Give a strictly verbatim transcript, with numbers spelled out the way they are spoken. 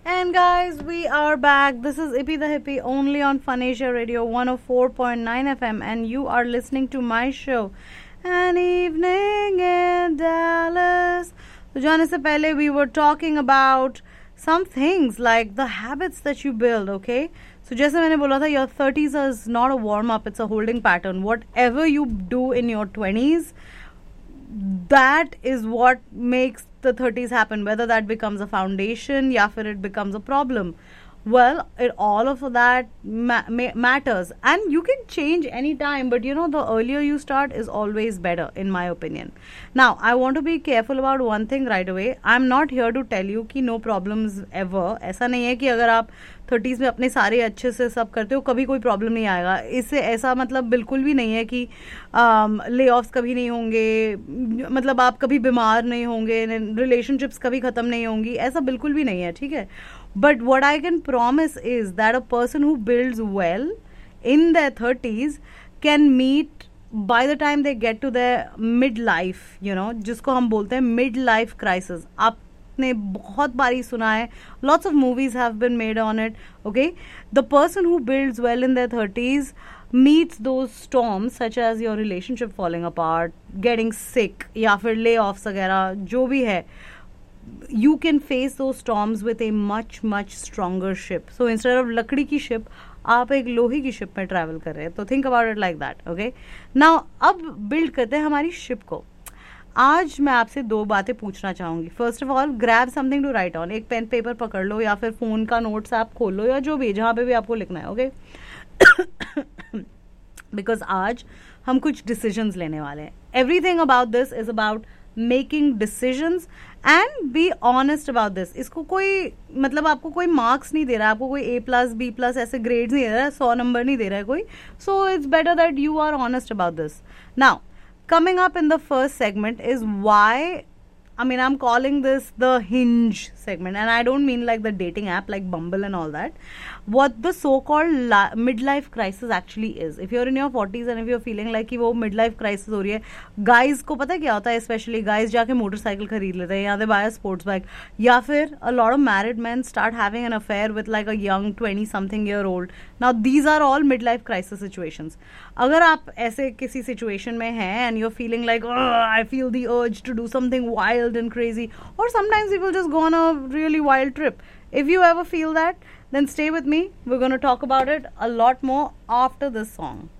And guys, we are back. This is Ippy the Hippie only on Funasia Radio one oh four point nine F M, and you are listening to my show, An Evening in Dallas. So, जाने से पहले we were talking about some things like the habits that you build, okay? So, जैसे मैंने बोला था, your thirties is not a warm-up, it's a holding pattern. Whatever you do in your twenties, that is what makes the thirties happen, whether that becomes a foundation या फिर it becomes a problem. Well, it, all of that ma- ma- matters, and you can change any time, but you know, the earlier you start is always better, in my opinion. Now, I want to be careful about one thing right away. I'm not here to tell you कि no problems ever. ऐसा नहीं है कि अगर आप thirties में अपने सारे अच्छे से सब करते हो कभी कोई प्रॉब्लम नहीं आएगा. इससे ऐसा मतलब बिल्कुल भी नहीं है कि ले ऑफ्स कभी नहीं होंगे, मतलब आप कभी बीमार नहीं होंगे, रिलेशनशिप्स कभी ख़त्म नहीं होंगी, ऐसा बिल्कुल भी नहीं है, ठीक है. But what I can promise is that a person who builds well in their thirties can meet by the time they get to their midlife, you know, जिसको हम बोलते हैं midlife crisis. आपने बहुत बारी सुना है, lots of movies have been made on it, okay? The person who builds well in their thirties meets those storms such as your relationship falling apart, getting sick, या फिर layoffs वगैरह जो भी है. You can face those storms with a much much stronger ship. So instead of लकड़ी की ship, आप एक लोहे की ship में travel कर रहे हैं. तो think about it like that, okay? Now अब build करते हैं हमारी ship को. आज मैं आपसे दो बातें पूछना चाहूँगी. First of all, grab something to write on. एक पेन पेपर पकड़ लो या फिर फ़ोन का नोट्स ऐप खोल लो या जो भी जहाँ पे भी आपको लिखना है, okay? Because आज हम कुछ decisions लेने वाले हैं. Everything about this is about making decisions and be honest about this. इसको कोई मतलब आपको कोई मार्क्स नहीं दे रहा है, आपको कोई ए प्लस बी प्लस ऐसे ग्रेड्स नहीं दे रहा है, सौ नंबर नहीं दे रहा है कोई. So it's better that you are honest about this. Now coming up in the first segment is why, I mean, I'm calling this the Hinge segment, and I don't mean like the dating app like Bumble and all that. What the so-called la- midlife crisis actually is. If you're in your forties and if you're feeling like कि वो midlife crisis हो रही है, guys को पता क्या होता है, especially guys जाके motorcycle खरीद लेते हैं या they buy a sports bike, या फिर a lot of married men start having an affair with like a young twenty-something year old. Now these are all midlife crisis situations. अगर आप ऐसे किसी situation में हैं and you're feeling like, oh, I feel the urge to do something wild and crazy, or sometimes people just go on a really wild trip. If you ever feel that, then stay with me. We're going to talk about it a lot more after this song.